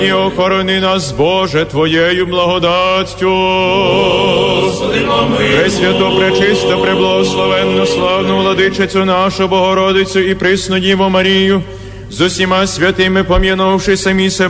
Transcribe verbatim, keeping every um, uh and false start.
І охорони нас, Боже, Твоєю благодаттю. Господи, помилуй. Пресвято, пречисто, преблагословенну, славну владичицю нашу Богородицю і присну Діву Марію, з усіма святими пом'янувши самі себе